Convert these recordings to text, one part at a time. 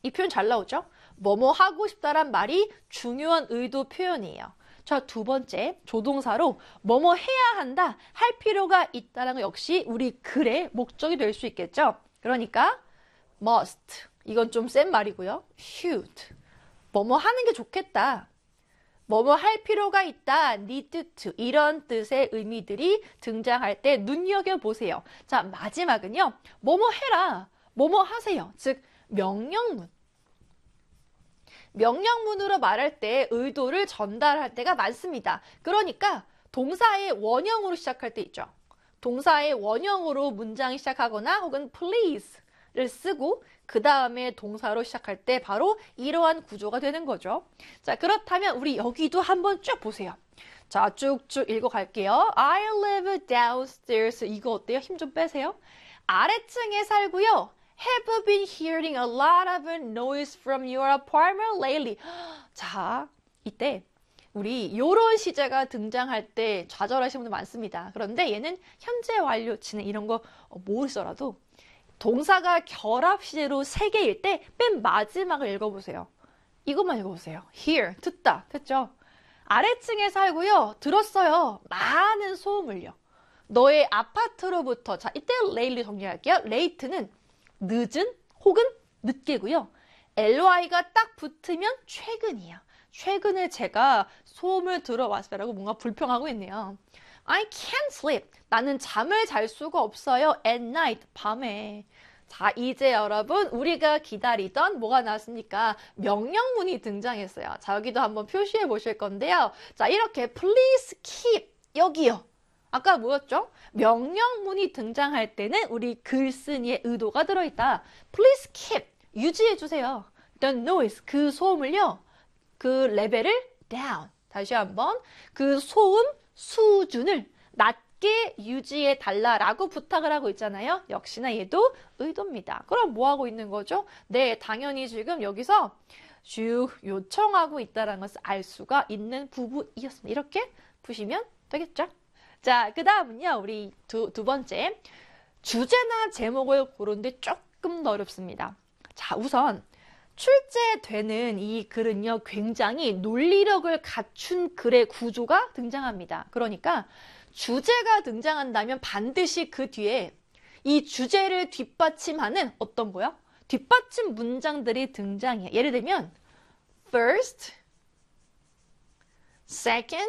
이 표현 잘 나오죠? 뭐뭐 하고 싶다란 말이 중요한 의도 표현이에요. 자, 두 번째, 조동사로 뭐뭐 해야 한다, 할 필요가 있다는 거 역시 우리 글의 목적이 될 수 있겠죠? 그러니까 must, 이건 좀 센 말이고요. should, 뭐뭐 하는 게 좋겠다. 뭐뭐 할 필요가 있다, need to, 이런 뜻의 의미들이 등장할 때 눈여겨보세요. 자, 마지막은요. 뭐뭐 해라, 뭐뭐 하세요. 즉, 명령문. 명령문으로 말할 때 의도를 전달할 때가 많습니다. 그러니까 동사의 원형으로 시작할 때 있죠. 동사의 원형으로 문장이 시작하거나 혹은 please를 쓰고 그 다음에 동사로 시작할 때 바로 이러한 구조가 되는 거죠. 자, 그렇다면 우리 여기도 한번 쭉 보세요. 자, 쭉쭉 읽어갈게요. I live downstairs. 이거 어때요? 힘 좀 빼세요. 아래층에 살고요. Have been hearing a lot of noise from your apartment lately. 자, 이때 우리 요런 시제가 등장할 때 좌절하시는 분들 많습니다. 그런데 얘는 현재 완료치는 이런 거 모르시더라도 동사가 결합 시제로 3개일 때 맨 마지막을 읽어보세요. 이것만 읽어보세요. hear, 듣다. 됐죠? 아래층에 살고요. 들었어요. 많은 소음을요. 너의 아파트로부터. 자, 이때 lately 정리할게요. late는 늦은 혹은 늦게고요. ly가 딱 붙으면 최근이에요. 최근에 제가 소음을 들어왔어라고 뭔가 불평하고 있네요. I can't sleep. 나는 잠을 잘 수가 없어요. at night. 밤에. 자, 이제 여러분 우리가 기다리던 뭐가 나왔습니까? 명령문이 등장했어요. 자, 여기도 한번 표시해 보실 건데요. 자, 이렇게 please keep. 여기요. 아까 뭐였죠? 명령문이 등장할 때는 우리 글쓴이의 의도가 들어있다. Please keep, 유지해주세요. The noise, 그 소음을요. 그 레벨을 down. 다시 한번 그 소음 수준을 낮게 유지해달라라고 부탁을 하고 있잖아요. 역시나 얘도 의도입니다. 그럼 뭐 하고 있는 거죠? 네, 당연히 지금 여기서 쭉 요청하고 있다는 것을 알 수가 있는 부분이었습니다. 이렇게 푸시면 되겠죠? 자, 그 다음은요, 우리 두 번째. 주제나 제목을 고르는데 조금 더 어렵습니다. 자, 우선, 출제되는 이 글은요, 굉장히 논리력을 갖춘 글의 구조가 등장합니다. 그러니까, 주제가 등장한다면 반드시 그 뒤에 이 주제를 뒷받침하는 어떤 거요? 뒷받침 문장들이 등장해요. 예를 들면, first, second,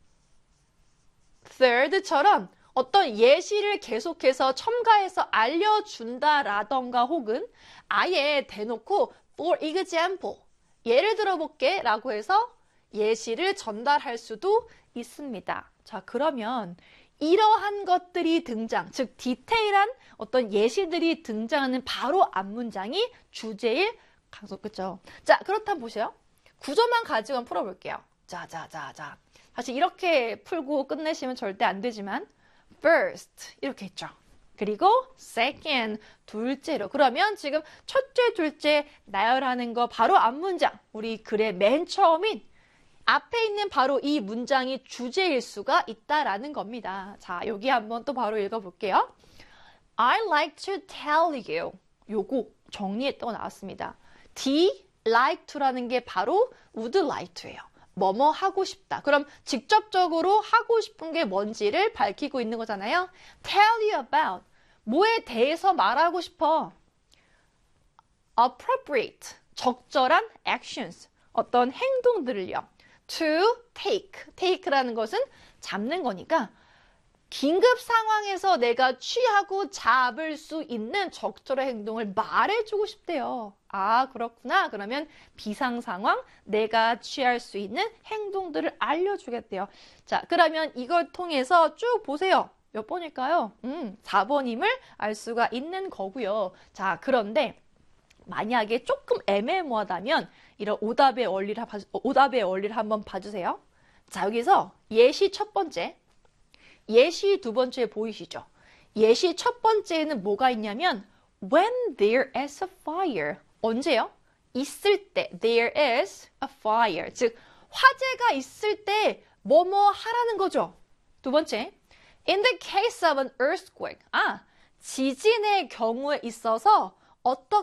third처럼 어떤 예시를 계속해서 첨가해서 알려준다라던가 혹은 아예 대놓고 for example, 예를 들어볼게 라고 해서 예시를 전달할 수도 있습니다. 자, 그러면 이러한 것들이 등장, 즉 디테일한 어떤 예시들이 등장하는 바로 앞문장이 주제일 강속, 그쵸? 자, 그렇다면 보세요. 구조만 가지고 한번 풀어볼게요. 자. 사실 이렇게 풀고 끝내시면 절대 안 되지만 first 이렇게 했죠. 그리고 second 둘째로. 그러면 지금 첫째, 둘째 나열하는 거 바로 앞문장. 우리 글의 맨 처음인 앞에 있는 바로 이 문장이 주제일 수가 있다라는 겁니다. 자, 여기 한번 또 바로 읽어볼게요. I like to tell you. 요거 정리했다고 나왔습니다. D, like to라는 게 바로 would like to예요. 뭐뭐 하고 싶다. 그럼 직접적으로 하고 싶은 게 뭔지를 밝히고 있는 거잖아요. Tell you about. 뭐에 대해서 말하고 싶어. Appropriate. 적절한 actions. 어떤 행동들을요. To take. take라는 것은 잡는 거니까 긴급 상황에서 내가 취하고 잡을 수 있는 적절한 행동을 말해주고 싶대요. 아, 그렇구나. 그러면 비상 상황, 내가 취할 수 있는 행동들을 알려주겠대요. 자, 그러면 이걸 통해서 쭉 보세요. 몇 번일까요? 4번임을 알 수가 있는 거고요. 자, 그런데 만약에 조금 애매모호하다면 이런 오답의 원리를 한번 봐주세요. 자, 여기서 예시 첫 번째, 예시 두 번째 보이시죠? 예시 첫 번째에는 뭐가 있냐면 when there is a fire. 언제요? 있을 때. There is a fire. 즉 화재가 있을 때 뭐뭐 하라는 거죠. 두 번째, in the case of an earthquake. 지진의 경우에 있어서 어떻게